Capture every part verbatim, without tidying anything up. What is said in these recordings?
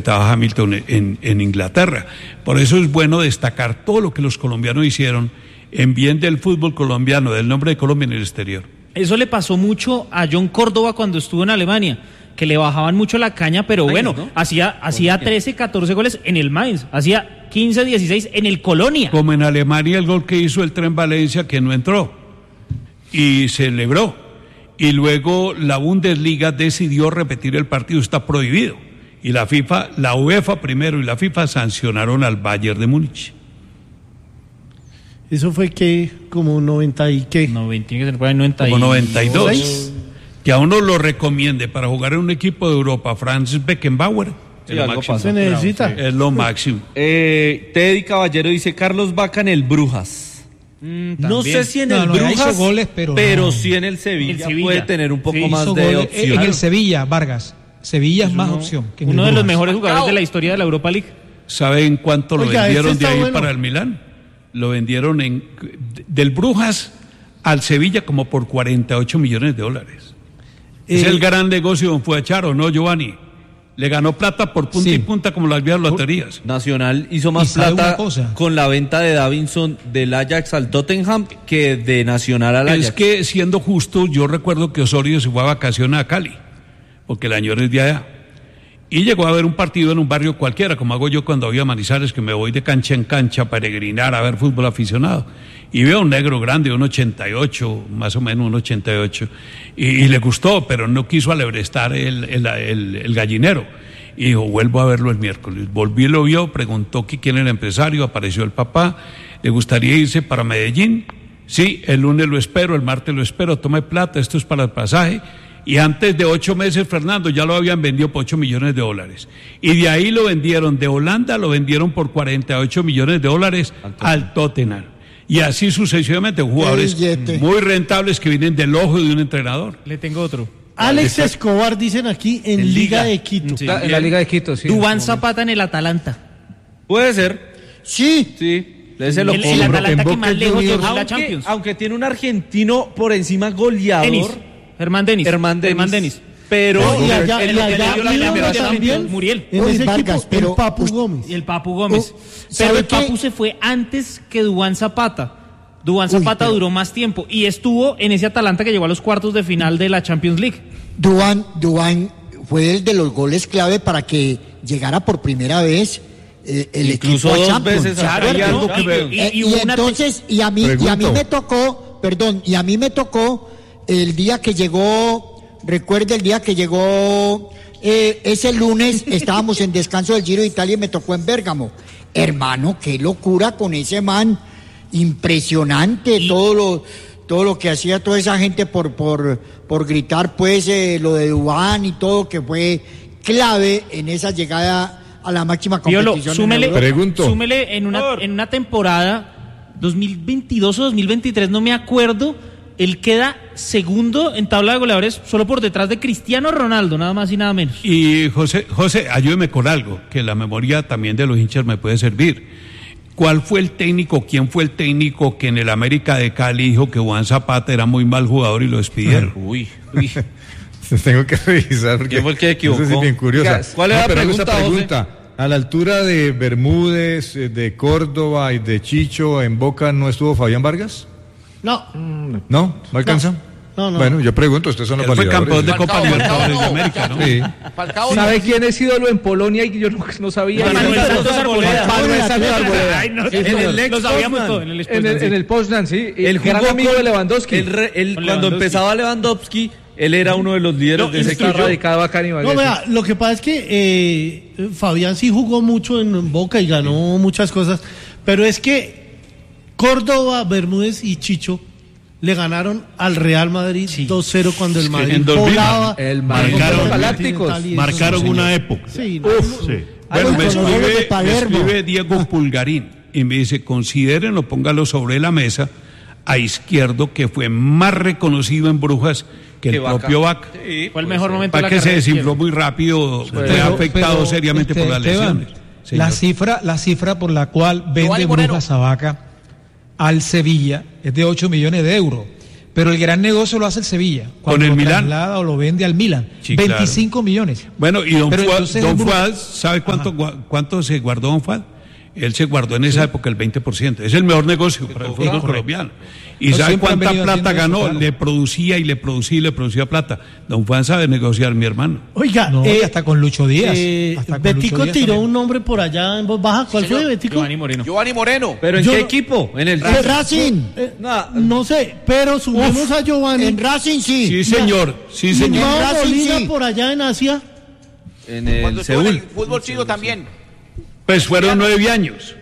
enfrentaba a Hamilton en, en Inglaterra. Por eso es bueno destacar todo lo que los colombianos hicieron en bien del fútbol colombiano, del nombre de Colombia en el exterior. Eso le pasó mucho a John Córdoba cuando estuvo en Alemania, que le bajaban mucho la caña, pero Mainz, bueno, ¿no? hacía, hacía trece, catorce goles en el Mainz, hacía quince, dieciséis en el Colonia. Como en Alemania el gol que hizo el Tren Valencia, que no entró, y celebró. Y luego la Bundesliga decidió repetir el partido, está prohibido. Y la FIFA, la UEFA primero y la FIFA sancionaron al Bayern de Múnich. ¿Eso fue que como noventa y qué? noventa, noventa como noventa y dos. Que a uno lo recomiende para jugar en un equipo de Europa, Franz Beckenbauer. Sí, algo pasa. Se necesita. Es lo máximo. Eh, Teddy Caballero dice Carlos Vaca en el Brujas. Mm, no sé si en no, el no, Brujas, goles, pero, pero no. sí en el Sevilla, el Sevilla puede tener un poco sí, más de goles, opción. En el Sevilla, Vargas. Sevilla es, es más uno, opción. Que uno de los mejores jugadores de la historia de la Europa League. ¿Saben cuánto lo Oiga, vendieron de ahí bueno. para el Milán? Lo vendieron en del Brujas al Sevilla como por cuarenta y ocho millones de dólares. Eh, es el gran negocio don fue a Charo, ¿no, Giovanni? Le ganó plata por punta sí. y punta como las viejas loterías. Nacional hizo más plata con la venta de Davinson del Ajax al Tottenham que de Nacional al Ajax. Es que, siendo justo, yo recuerdo que Osorio se fue a vacaciones a Cali, porque el año es de allá. Y llegó a ver un partido en un barrio cualquiera, como hago yo cuando voy a Manizales, que me voy de cancha en cancha a peregrinar a ver fútbol aficionado. Y veo a un negro grande, un ochenta y ocho, más o menos un ochenta y ocho, y, y le gustó, pero no quiso alebrestar el, el, el, el gallinero. Y dijo, vuelvo a verlo el miércoles. Volví, lo vio, preguntó que quién era el empresario, apareció el papá, ¿le gustaría irse para Medellín? Sí, el lunes lo espero, el martes lo espero, tome plata, esto es para el pasaje. Y antes de ocho meses, Fernando, ya lo habían vendido por ocho millones de dólares. Y de ahí lo vendieron, de Holanda lo vendieron por cuarenta y ocho millones de dólares al Tottenham. Y así sucesivamente, jugadores muy rentables que vienen del ojo de un entrenador. Le tengo otro. Alex Escobar, dicen aquí, en, en Liga, Liga de Quito. Sí, en la Liga de Quito, sí. Duván Zapata en el Atalanta. Puede ser. Sí. Sí. Ese lo el, el Atalanta que más lejos llegó en la Champions. Aunque tiene un argentino por encima goleador. Denis. Germán Denis. Germán Denis. Germán Denis. Pero no, y allá, el, y allá, el, el, el, también, Muriel. En ese Vargas, equipo, pero, el Papu Gómez. Y el Papu Gómez. Oh, pero el Papu se fue antes que Duván Zapata. Duván Zapata Uy, pero... duró más tiempo y estuvo en ese Atalanta que llegó a los cuartos de final de la Champions League. Duván, Duván fue el de los goles clave para que llegara por primera vez eh, el Incluso equipo dos a Champions. Veces claro, hay algo ¿no? que ver. Y, y, y, y entonces, y a mí, y a mí me tocó, perdón, y a mí me tocó el día que llegó, recuerde el día que llegó, eh, ese lunes estábamos en descanso del Giro de Italia y me tocó en Bérgamo. Hermano, qué locura con ese man. Impresionante y... todo lo todo lo que hacía toda esa gente por por por gritar pues eh, lo de Duván y todo, que fue clave en esa llegada a la máxima competición. Piolo, súmele, en Pregunto. súmele en una en una temporada dos mil veintidós o dos mil veintitrés, no me acuerdo, él queda segundo en tabla de goleadores solo por detrás de Cristiano Ronaldo, nada más y nada menos. Y José, José, ayúdeme con algo, que la memoria también de los hinchas me puede servir. ¿Cuál fue el técnico, quién fue el técnico que en el América de Cali dijo que Juan Zapata era muy mal jugador y lo despidieron? Uy, uy. Tengo que revisar porque ¿quién fue el que equivocó? Eso es bien curiosa. ¿Cuál es no, la pero pregunta, esa pregunta, a la altura de Bermúdez, de Córdoba y de Chicho, ¿en Boca no estuvo Fabián Vargas? No. ¿No? ¿No alcanza? No. No, no. Bueno, yo pregunto, ustedes son los Él fue campeón de Falcao, Copa Libertadores de América, ¿no? Sí. Falcao, ¿sabe quién es ídolo en Polonia y yo no, no sabía? Manuel Santos Arboleda. Manuel Santos Arboleda. Lo sabíamos todo en el En el, en el Poznan, sí. El, el gran amigo de Lewandowski. El, el, el, cuando Lewandowski. empezaba Lewandowski, él era uno de los líderes no, de ese equipo. equipo. radicado acá en Ibagué. No, vea, lo que pasa es que eh, Fabián sí jugó mucho en Boca y ganó muchas cosas, pero es que Córdoba, Bermúdez y Chicho le ganaron al Real Madrid sí. dos cero cuando el Madrid en volaba. El marcaron galácticos, marcaron una época. Sí, no, Uf, sí. Bueno, me escribe, me escribe Diego Pulgarín y me dice, considérenlo, póngalo sobre la mesa a Izquierdo, que fue más reconocido en Brujas que el Vaca. propio Vaca. Sí, fue el mejor momento para de la que se desinfló muy rápido, pero, fue afectado pero, seriamente este, por las lesiones. La cifra, la cifra por la cual vende Brujas a Vaca al Sevilla es de ocho millones de euros, Pero el gran negocio lo hace el Sevilla. Con el lo Milán. traslada o lo vende al Milán. Sí, veinticinco claro. millones. Bueno, y don, Pero Fuad, entonces don el Brujas- Fuad, ¿sabe cuánto, gua- cuánto se guardó don Fuad? Él se guardó en esa sí. época el veinte por ciento. Es el mejor negocio para el fútbol correcto. colombiano. ¿Y No, sabe siempre han cuánta venido plata haciendo ganó? eso, claro. Le producía y le producía y le producía plata. Don Juan sabe negociar, mi hermano. Oiga, No, eh, y hasta con Lucho Díaz. eh, Hasta con Betico Lucho Díaz tiró también. un nombre por allá en voz baja. ¿Cuál Señor, fue, Betico? Giovanni Moreno. Giovanni Moreno. ¿Pero en Yo qué no- equipo? En el En Racing. Eh, No. no sé, pero subimos a Giovanni. En Racing sí. Sí, señor. Sí, Y señor. Mao Racing, Molina sí. por allá en Asia. En Cuando el estuvo en Seúl. el fútbol chino también. Pues fueron nueve años.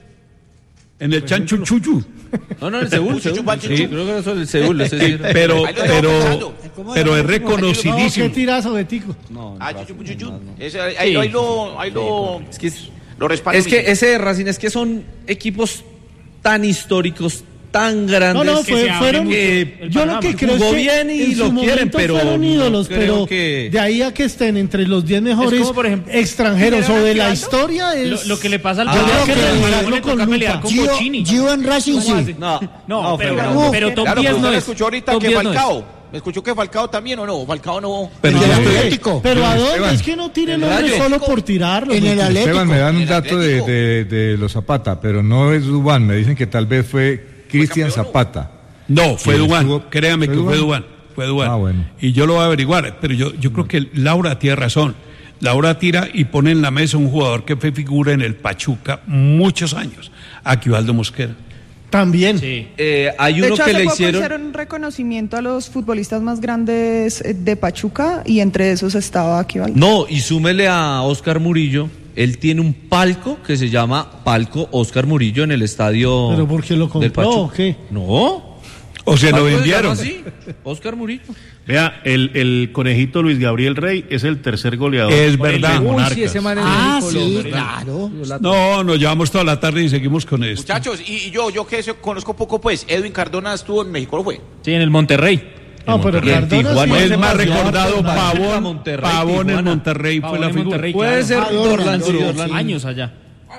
En el Chanchuchuyu. No, no, en el Seúl. Chuchu, Seúl. Chuchu. Sí, creo que eso es el Seúl. ese sí. Pero, Ahí lo tengo pero, pensando. pero es No, qué reconocidísimo. tirazo, Betico. No, Ah, no, chuchu, chuchu. no, no. Ese, ahí, ahí lo, ahí lo, Es que, es, lo respaldo. es que ese de Racing es que son equipos tan históricos, tan No, grandes. no, que fue- se abre fueron. mucho que el Yo lo panorama. que creo Jugó es que bien y en lo su quieren, momento pero fueron no ídolos, creo pero que- de ahí a que estén entre los diez mejores como, por ejemplo, extranjeros o de la ¿Quién era historia es Lo, lo que le pasa al Ah, Boca yo es que creo que le mirarlo toca con pelear lupa. con Gio, Bochini. Gio en Racing sí. No, No, pero, pero- pero top Claro, diez pero no usted es. escuchó ahorita Top que diez no es. Falcao. ¿Me escuchó que Falcao también o no? Falcao no. Pero En yo el estoy- Atlético. Pero ¿a dónde? Esteban. Es que no tiren El nombre Rayo. solo por tirarlo. En el Betico. Atlético. Esteban, me dan un El dato de, Atlético. de, de los Zapata, pero no es Dubán. Me dicen que tal vez fue Cristian campeón, ¿no? Zapata. No, fue Sí, Dubán. estuvo- Créame ¿fue que fue Dubán? Dubán. Fue Dubán. Ah, bueno. Y yo lo voy a averiguar. Pero yo, yo creo que Laura tiene razón. Laura tira y pone en la mesa un jugador que fue figura en el Pachuca muchos años. Aquivaldo Mosquera. También. Sí. Eh, hay De uno hecho, que hace le poco hicieron. hicieron un reconocimiento a los futbolistas más grandes eh, de Pachuca y entre esos estaba Aquivaldo. No, y súmele a Oscar Murillo. Él tiene un palco que se llama Palco Oscar Murillo en el estadio. ¿Pero por qué lo del compró Pachuca. o qué? No. O se lo Palco se vendieron. llama así, Oscar Murillo. Vea, el, el conejito Luis Gabriel Rey es el tercer goleador. Es verdad. de Uy, Uy, Monarcas. sí, ese man es Ah, de sí, Colombia. claro. No, nos llevamos toda la tarde y seguimos con esto. Muchachos, y, y yo, yo que eso conozco poco, pues, Edwin Cardona estuvo en México, ¿no fue? Sí, en el Monterrey. Ah, pero Y en Cardona Tijuana sí Es es más más- recordado Monterrey, Pavón. Monterrey, Pavón en Tijuana. Monterrey fue Pavón la en figura. Monterrey, Puede claro. ser Ah, Dorlan, Dorlan, sí, Dorlan, Dorlan. Años allá.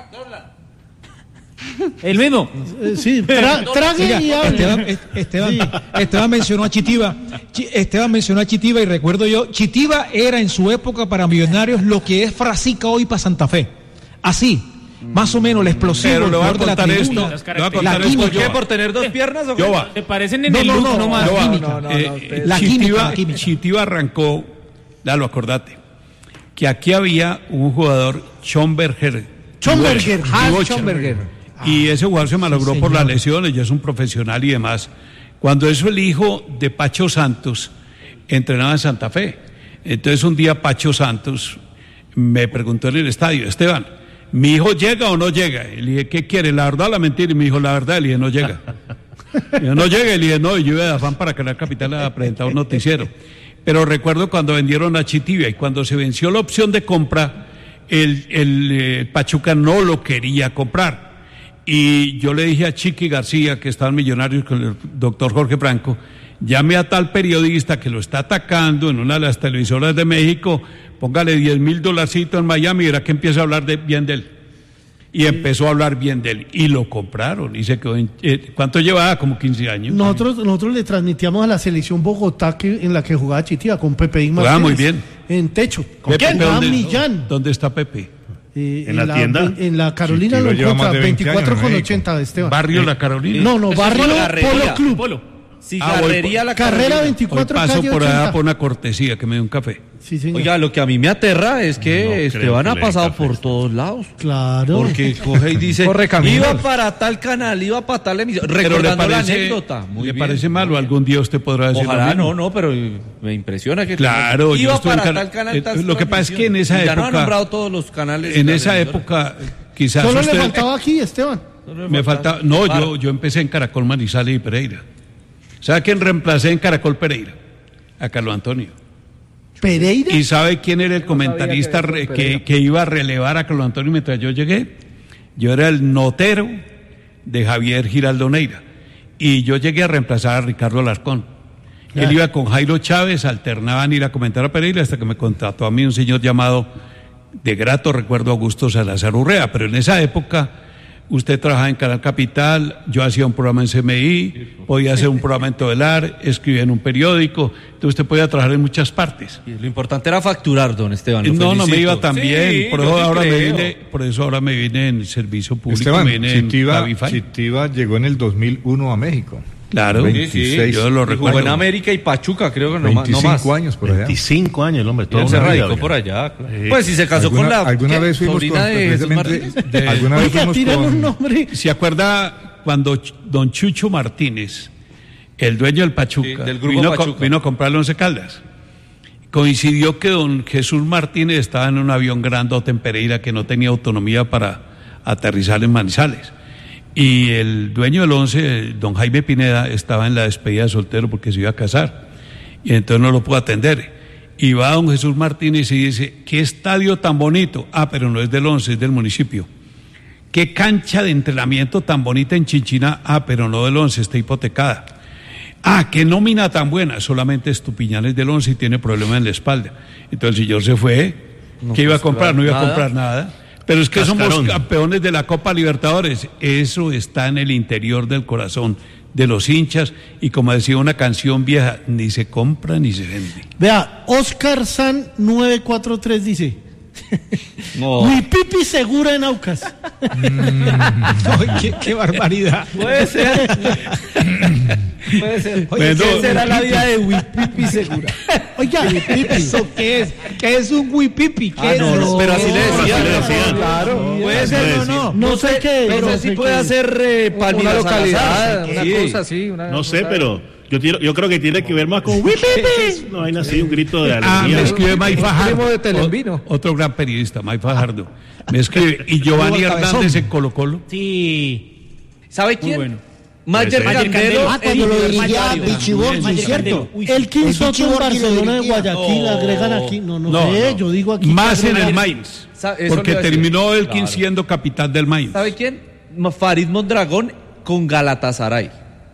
El mismo. Eh, sí, tra- trague Oiga, y hable. Esteban, eh, Esteban, Esteban mencionó a Chitiva. Chi- Esteban mencionó a Chitiva y recuerdo yo, Chitiva era en su época para Millonarios lo que es Frasica hoy para Santa Fe. Así, más o menos, el explosivo, Pero el le voy a jugador de la contar esto. tribuna. Las Le voy a La contar esto. química. ¿Por qué? Joa. ¿Por tener dos piernas o qué? Joa. Se parecen en No, el no, look no, nomás. la Joa, química. eh, La Chitiva- química, la química. Chitiva arrancó, dalo, acordate, que aquí había un jugador, Schomberger. Schomberger, Divocha. Hans Schomberger. Y ese jugador se malogró sí, por las señor. lesiones, ya es un profesional y demás. Cuando eso el hijo de Pacho Santos entrenaba en Santa Fe. Entonces un día Pacho Santos me preguntó en el estadio, Esteban, ¿mi hijo llega o no llega? Y le dije, ¿qué quiere? ¿La verdad o la mentira? Y me dijo, la verdad. Y le dije, no llega. Y yo, no llega. Y le dije, no, y yo iba de afán para Canal Capital a presentar un noticiero. Pero recuerdo cuando vendieron a Chitivia y cuando se venció la opción de compra, el, el, eh, Pachuca no lo quería comprar. Y yo le dije a Chiqui García, que estaba en Millonarios con el doctor Jorge Franco, llame a tal periodista que lo está atacando en una de las televisoras de México, póngale diez mil dolarcitos en Miami y verá que empieza a hablar de, bien de él. Y empezó a hablar bien de él. Y lo compraron. Y se quedó en, eh, ¿cuánto llevaba? Como quince años. Nosotros, nosotros le transmitíamos a la selección Bogotá que, en la que jugaba Chitiva con Pepe y Jugaba muy bien. En techo. ¿Con Pepe quién? jugaba ¿Dónde, Millán. ¿Dónde está Pepe? Eh, ¿En la tienda? En la Carolina Chitiva lo lleva encuentra, más de veinte veinticuatro años en con México. ochenta de Esteban. Barrio La Carolina. No, no, Eso es Barrio por Garrería. Polo Club. Polo. Cigarrería La Carrera Carolina. Hoy veinticuatro, paso calle por allá ochenta. por una cortesía que me dio un café. Sí, señor. Oiga, lo que a mí me aterra es que No creo Esteban que ha le pasado den café. por todos lados. Claro. Porque coge y dice, Corre camino. iba para tal canal, iba para tal emisión. Pero le Recordando la parece, anécdota. Muy ¿le bien. parece malo? Algún día usted podrá decir Ojalá, lo mismo. no, no, pero me impresiona que... Claro, yo iba estuve en para cana- tal canal, eh, tal lo que pasa es que en esa transmisión. Y ya no ha época- nombrado todos los canales. En de la esa televisora. época, quizás Solo usted... le faltaba aquí, Esteban. Me faltaba... No, yo, yo empecé en Caracol Manizales y Pereira. ¿Sabe quién reemplacé en Caracol Pereira? A Carlos Antonio. Pereira. ¿Y sabe quién era el comentarista que había re- sido que, Pereira. que iba a relevar a Carlos Antonio mientras yo llegué? Yo era el notero de Javier Giraldo Neira. Y yo llegué a reemplazar a Ricardo Alarcón. Él iba con Jairo Chávez, alternaban ir a comentar a Pereira hasta que me contrató a mí un señor llamado, de grato recuerdo, Augusto Salazar Urrea. Pero en esa época usted trabajaba en Canal Capital, yo hacía un programa en C M I, podía hacer un programa en Todelar, escribía en un periódico, entonces usted podía trabajar en muchas partes. Y lo importante era facturar, don Esteban. No, felicito. no me iba tan bien, sí, por, eso ahora me vine, por eso ahora me vine en servicio público. Esteban, me vine Chitiva, en Chitiva llegó en el dos mil uno a México. Claro, veintiséis, sí, yo lo recuerdo. Jugó en América y Pachuca, creo que no, más, no más. veinticinco años por allá. veinticinco años el hombre, todo Él se radicó por allá. Claro. Sí. Pues si se casó ¿Alguna, con la alguna vez fuimos sobrina con, de Jesús precisamente, Martínez. De, alguna vez Oiga, fuimos tiran con, un nombre. ¿Se acuerda cuando Ch- don Chucho Martínez, el dueño del Pachuca, Sí, del grupo vino, Pachuca. Co- vino a comprarle Once Caldas? Coincidió que don Jesús Martínez estaba en un avión grandote en Pereira que no tenía autonomía para aterrizar en Manizales. Y el dueño del Once, don Jaime Pineda, estaba en la despedida de soltero porque se iba a casar. Y entonces no lo pudo atender. Y va don Jesús Martínez y dice, ¿qué estadio tan bonito? Ah, pero no es del Once, es del municipio. ¿Qué cancha de entrenamiento tan bonita en Chinchina? Ah, pero no del Once, está hipotecada. Ah, qué nómina tan buena, solamente Estupiñán es del Once y tiene problemas en la espalda. Entonces el señor se fue. No, ¿Qué iba a pues, comprar? No iba nada. a comprar nada. Pero es que Cascarón. somos campeones de la Copa Libertadores. Eso está en el interior del corazón de los hinchas. Y como decía una canción vieja, ni se compra ni se vende. Vea, Oscar San nueve cuatro tres dice, No. Huipipi segura en Aucas. Ay, qué, qué barbaridad. Puede ser. Puede ser. Oye, ¿Qué no, será la vida de Huipipi segura? Oiga, ¿Eso qué es? ¿Qué es un huipipi? ¿Qué Ah, es? no, no, pero así le decían. así le decían. Claro. Puede Así ser, le no, decían. no. No sé qué, Pero no sí sé puede qué. hacer eh, Una Palmira localidad, Salazar. una Sí. cosa así. Una, No sé, una- pero yo, tiro- yo creo que tiene que ver más con Wipipi. No hay así un grito de Ah, me alegría. escribe Mike primo Fajardo. de Telembino. O- Otro gran periodista, Mike Fajardo. Me escribe. Y Giovanni Hugo Cabezón. Hernández en Colo Colo. Sí. ¿Sabe quién? bueno. Mayer Puede ser. Candelo. Ah, cuando en lo Universitario. dirigía Bichibón, Mayer sí, cierto. Candelo. Uy, El King El Soto Vichy en Borghi lo Barcelona de dirigía. Guayaquil, No. agregan aquí. No, no, No, sé, no. yo digo aquí. Más que en el agregan- Mainz. Sa- eso le Porque iba a decir. terminó Elkin Claro. siendo capital del Mainz. ¿Sabe quién? Ma- Farid Mondragón con Galatasaray.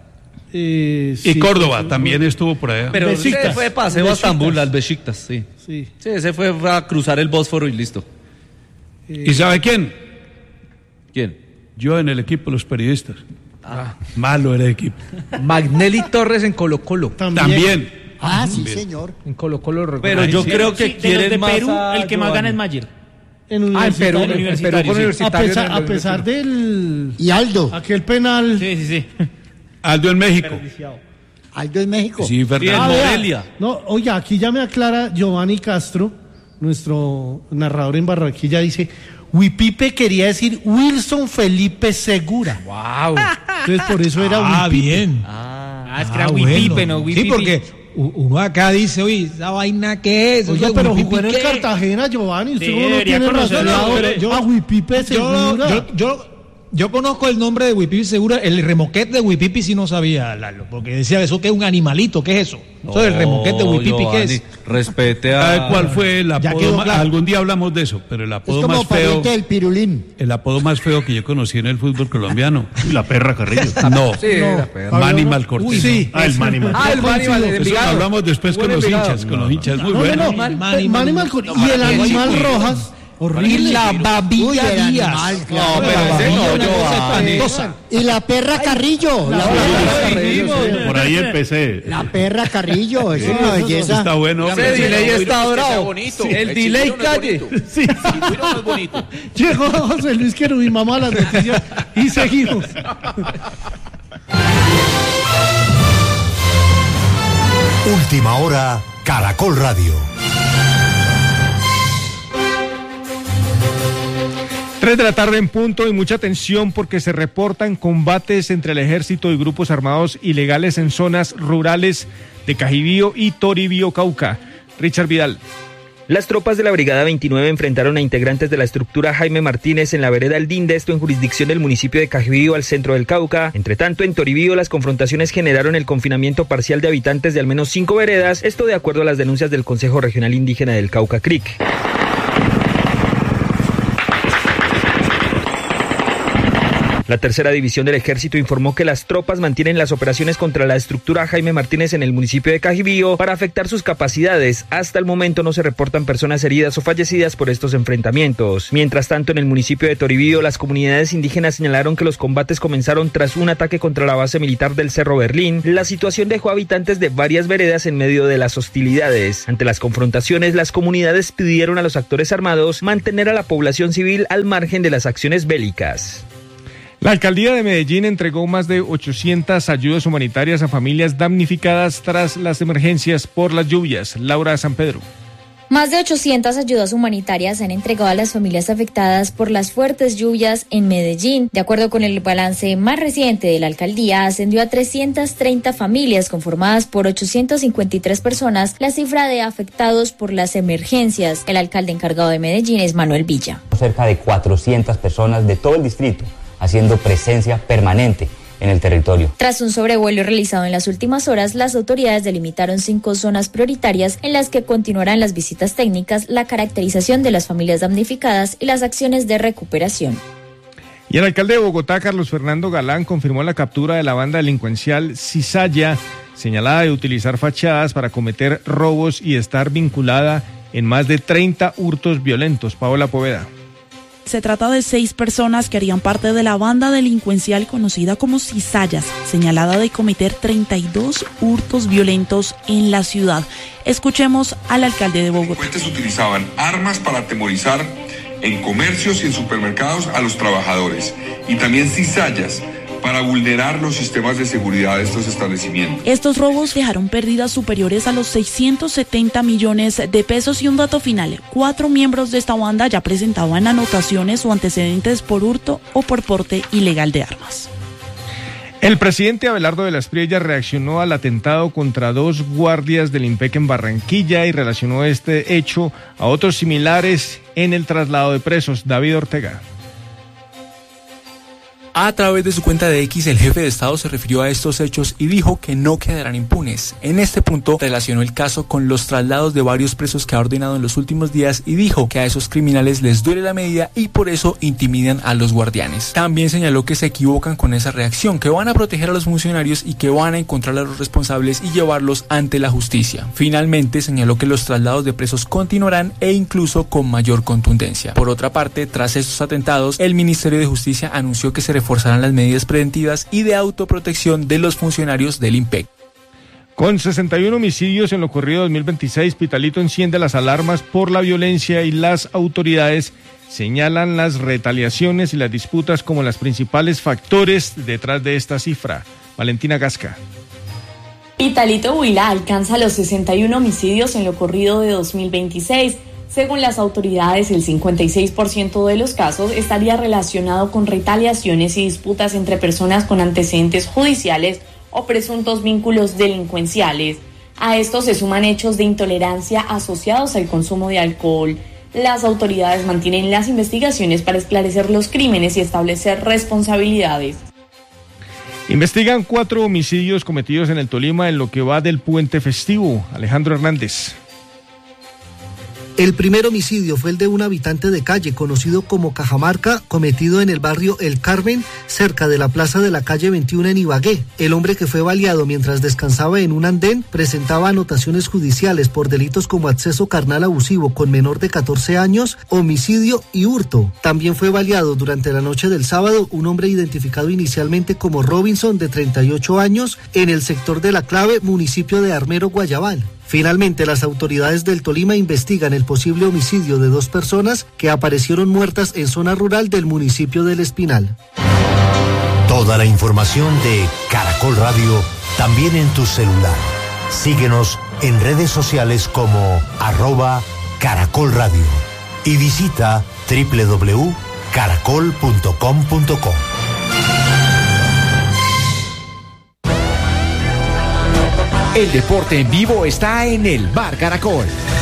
Eh, Y sí. Córdoba también estuvo por allá. Pero Besiktas. ese fue de paseo a Besiktas. Estambul, al Besiktas, sí. Sí. Sí, ese fue a cruzar el Bósforo y listo. ¿Y sabe quién? ¿Quién? Yo en el equipo de los periodistas. Malo era el equipo. Magnelli Torres en Colo Colo. También. También. Ah, sí, señor. En Colo Colo. recuerdo. Pero yo Sí, creo que sí, de los quieren de más Perú, a el que más gana es Giovanni. Mayer. En Ah, en Perú. universitario. En Perú Universitario, con sí. A Universitario. pesar, en a el- pesar del. Y Aldo. Aquel penal. Sí, sí, sí. Aldo en México. Aldo en México. Sí, Sí, Fernando. en Ah, vea. Morelia. No, oiga, aquí ya me aclara Giovanni Castro, nuestro narrador en Barranquilla, dice, Huipipe quería decir Wilson Felipe Segura. Wow. Entonces por eso era Ah, Huipipe. bien. Ah, es que era Ah, Huipipe, bueno. no Huipipi. Sí, porque u- uno acá dice, oye, esa vaina qué es. Oye, Oye, pero Huipipi, jugó en el ¿qué? Cartagena, Giovanni. Usted Sí, cómo no debería tiene conocerlo, razón. pero yo- A Huipipe Segura. Yo, yo, yo, yo conozco el nombre de Huipipi Segura, el remoquete de Huipipi sí no sabía, Lalo, porque decía eso que es un animalito, ¿qué es eso? Eso es el remoquete de Huipipi, ¿qué es? Respete a... ¿Sabe cuál fue el Ya apodo? quedó ma- claro. Algún día hablamos de eso, pero el Es apodo como más feo, pariente del pirulín. el apodo más feo que yo conocí en el fútbol colombiano. Y la perra Carrillo. No, Sí, No. la perra. Manny Malcortés. Uy, sí. Ah, el Manny Malcortés. Ah, el Manny Mal- de Eso Envigado. hablamos después con Buen los Envigado. hinchas, con los hinchas, muy No, bueno. no, no. Manny, Manny, Manny, Malcor- no, y el Manny, animal sí, Rojas. Y Horrible. la babilla Uy, el Díaz. animal, No, claro. pero ese no, Una cosa Giovanni. espantosa. Y la perra Carrillo. La, perra, Por ahí empecé. la perra Carrillo. Es una Está belleza. bueno. Ese hombre. delay está Que sea bravo. bonito. El El delay chileno no es calle. bonito. El chileno no es bonito. Llegó José Luis Querubín, mamá, las noticias y seguimos. Última hora, Caracol Radio. Tres de la tarde en punto y mucha atención porque se reportan combates entre el ejército y grupos armados ilegales en zonas rurales de Cajibío y Toribío, Cauca. Richard Vidal. Las tropas de la Brigada veintinueve enfrentaron a integrantes de la estructura Jaime Martínez en la vereda El Dinde, esto en jurisdicción del municipio de Cajibío, al centro del Cauca. Entre tanto, en Toribío las confrontaciones generaron el confinamiento parcial de habitantes de al menos cinco veredas, esto de acuerdo a las denuncias del Consejo Regional Indígena del Cauca, C R I C. La tercera división del ejército informó que las tropas mantienen las operaciones contra la estructura Jaime Martínez en el municipio de Cajibío para afectar sus capacidades. Hasta el momento no se reportan personas heridas o fallecidas por estos enfrentamientos. Mientras tanto, en el municipio de Toribío, las comunidades indígenas señalaron que los combates comenzaron tras un ataque contra la base militar del Cerro Berlín. La situación dejó a habitantes de varias veredas en medio de las hostilidades. Ante las confrontaciones, las comunidades pidieron a los actores armados mantener a la población civil al margen de las acciones bélicas. La alcaldía de Medellín entregó más de ochocientas ayudas humanitarias a familias damnificadas tras las emergencias por las lluvias. Laura San Pedro. Más de ochocientas ayudas humanitarias se han entregado a las familias afectadas por las fuertes lluvias en Medellín. De acuerdo con el balance más reciente de la alcaldía, ascendió a trescientas treinta familias conformadas por ochocientas cincuenta y tres personas la cifra de afectados por las emergencias. El alcalde encargado de Medellín es Manuel Villa. Cerca de cuatrocientas personas de todo el distrito haciendo presencia permanente en el territorio. Tras un sobrevuelo realizado en las últimas horas, las autoridades delimitaron cinco zonas prioritarias en las que continuarán las visitas técnicas, la caracterización de las familias damnificadas y las acciones de recuperación. Y el alcalde de Bogotá, Carlos Fernando Galán, confirmó la captura de la banda delincuencial Cizalla, señalada de utilizar fachadas para cometer robos y estar vinculada en más de treinta hurtos violentos. Paola Poveda. Se trata de seis personas que harían parte de la banda delincuencial conocida como Cizallas, señalada de cometer treinta y dos hurtos violentos en la ciudad. Escuchemos al alcalde de Bogotá. Los delincuentes utilizaban armas para atemorizar en comercios y en supermercados a los trabajadores, y también cizallas para vulnerar los sistemas de seguridad de estos establecimientos. Estos robos dejaron pérdidas superiores a los seiscientos setenta millones de pesos y un dato final, cuatro miembros de esta banda ya presentaban anotaciones o antecedentes por hurto o por porte ilegal de armas. El presidente Abelardo de la Espriella reaccionó al atentado contra dos guardias del IMPEC en Barranquilla y relacionó este hecho a otros similares en el traslado de presos. David Ortega. A través de su cuenta de X, el jefe de Estado se refirió a estos hechos y dijo que no quedarán impunes. En este punto, relacionó el caso con los traslados de varios presos que ha ordenado en los últimos días y dijo que a esos criminales les duele la medida y por eso intimidan a los guardianes. También señaló que se equivocan con esa reacción, que van a proteger a los funcionarios y que van a encontrar a los responsables y llevarlos ante la justicia. Finalmente, señaló que los traslados de presos continuarán e incluso con mayor contundencia. Por otra parte, tras estos atentados, el Ministerio de Justicia anunció que se reforzarán las medidas preventivas y de autoprotección de los funcionarios del IMPEC. Con sesenta y uno homicidios en lo corrido dos mil veintiséis, Pitalito enciende las alarmas por la violencia y las autoridades señalan las retaliaciones y las disputas como los principales factores detrás de esta cifra. Valentina Gasca. Pitalito Huila alcanza los sesenta y uno homicidios en lo corrido de dos mil veintiséis. Según las autoridades, el cincuenta y seis por ciento de los casos estaría relacionado con retaliaciones y disputas entre personas con antecedentes judiciales o presuntos vínculos delincuenciales. A esto se suman hechos de intolerancia asociados al consumo de alcohol. Las autoridades mantienen las investigaciones para esclarecer los crímenes y establecer responsabilidades. Investigan cuatro homicidios cometidos en el Tolima en lo que va del puente festivo. Alejandro Hernández. El primer homicidio fue el de un habitante de calle conocido como Cajamarca, cometido en el barrio El Carmen, cerca de la plaza de la calle veintiuno en Ibagué. El hombre que fue baleado mientras descansaba en un andén presentaba anotaciones judiciales por delitos como acceso carnal abusivo con menor de catorce años, homicidio y hurto. También fue baleado durante la noche del sábado un hombre identificado inicialmente como Robinson, de treinta y ocho años, en el sector de La Clave, municipio de Armero, Guayabal. Finalmente, las autoridades del Tolima investigan el posible homicidio de dos personas que aparecieron muertas en zona rural del municipio del Espinal. Toda la información de Caracol Radio también en tu celular. Síguenos en redes sociales como arroba Caracol Radio y visita doble u doble u doble u punto caracol punto com punto co. El deporte en vivo está en el Bar Caracol.